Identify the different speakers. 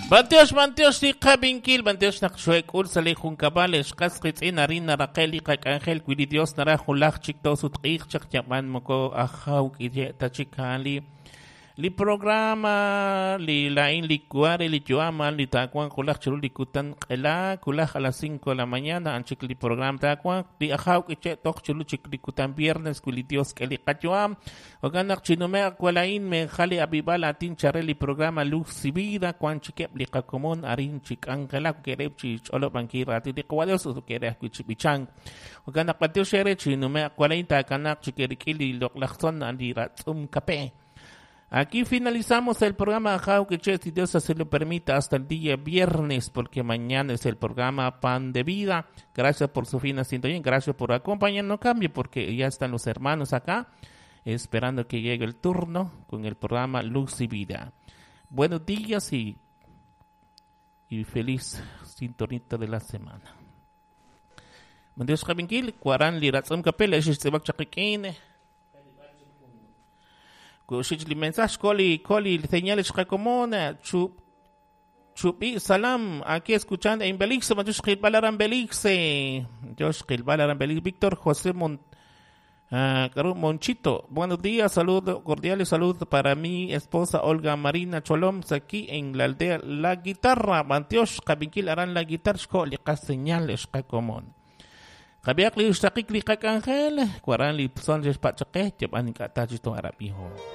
Speaker 1: Banteos ni Kabinkil, banteos na Shuek Ursale Juncabales, Casquets in Arina Raquel, Angel, Quidios, Nara, Hulach, Chictos, Utrik, Chakman, Moko, Ahau, Tachikali. Li programa, li lain, li cuare, li yuama, li tacuan, kulak churul, li kutan, kulak a las 5 de la mañana, anchik li programa tacuan, li ajau, que tok chulu, chik li kutan viernes, kuli dios, que li kachua, o ganak chinume, kualain, me jale abibal, atin chare, li programa, luz y vida, cuan chikep, li kakomon, arin, chik angela, kerep, chich, olo bankira, ati li kuadios, o kerep, kuchipichang, o ganak patio shere, chinume, kualain, takanak, chikerikili, loklakson, andiratum, kape. Aquí finalizamos el programa Jauqueche, si Dios así lo permita, hasta el día viernes, porque mañana es el programa Pan de Vida. Gracias por su fina sintonía, gracias por acompañarnos. No cambie, porque ya están los hermanos acá, esperando que llegue el turno con el programa Luz y Vida. Buenos días y feliz sintonita de la semana. Dios Javinkil, Cuarán Liratzam Capela, Shistebak Chakikine. Kushich li mensaje coli señales recomona chupi salam aquí escuchando en Belixe Josh Gilbalaran Belixe Víctor José Monchito, buenos días, saludos cordiales, saludos para mi esposa Olga Marina Choloms aquí en la aldea La Guitarra Mantiosh Kabinquil harán la guitarra coli señales recomona Kabiak li ustakik li kakangel, kuaran li son jes pachake, japan ka tajito arabiho.